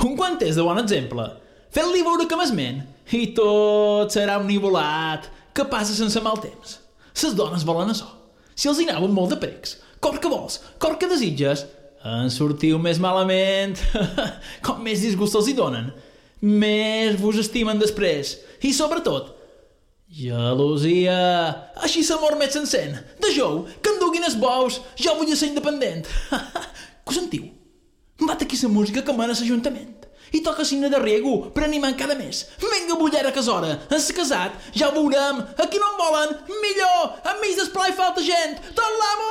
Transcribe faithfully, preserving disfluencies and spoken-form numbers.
Un quant és de bon exemple? Fent-li veure que m'esment i tot serà un nivolat que passa sense mal temps. Ses dones volen açò. Si els hi anaven molt de precs, cor que vols, cor que desitges, en sortiu més malament. Com més disgust els hi donen, més vos estimen després. I sobretot, gelosia. Així s'amor més s'encén. Deixeu que em duguin els bous, jo vull ser independent. Que ho sentiu? Bat aquí la música que mana l'Ajuntament. I toca signe de riego per animar encara més. Vinga, bullera, que és hora. Ens casat, ja ho veurem. Aquí no em volen, millor. Enmig d'esplai falta gent. Tot l'amo!